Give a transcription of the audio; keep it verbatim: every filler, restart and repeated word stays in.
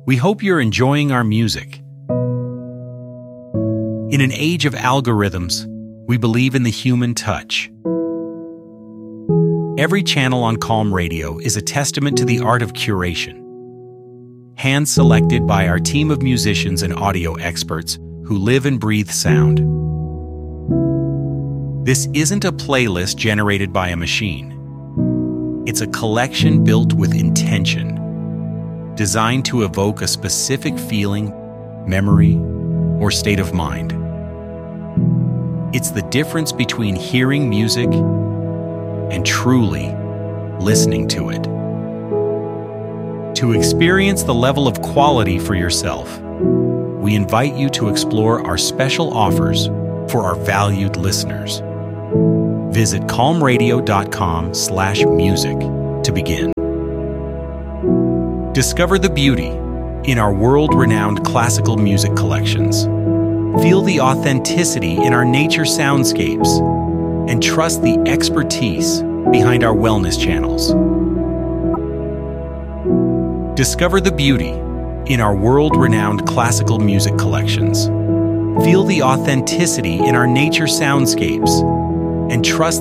We hope you're enjoying our music. In an age of algorithms, we believe in the human touch. Every channel on Calm Radio is a testament to the art of curation, hand-selected by our team of musicians and audio experts who live and breathe sound. This isn't a playlist generated by a machine. It's a collection built with intention, designed to evoke a specific feeling, memory, or state of mind. It's the difference between hearing music and truly listening to it. To experience the level of quality for yourself, we invite you to explore our special offers for our valued listeners. Visit calm radio dot com slash music to begin. Discover the beauty in our world-renowned classical music collections. Feel the authenticity in our nature soundscapes and trust the expertise behind our wellness channels. Discover the beauty in our world-renowned classical music collections. Feel the authenticity in our nature soundscapes and trust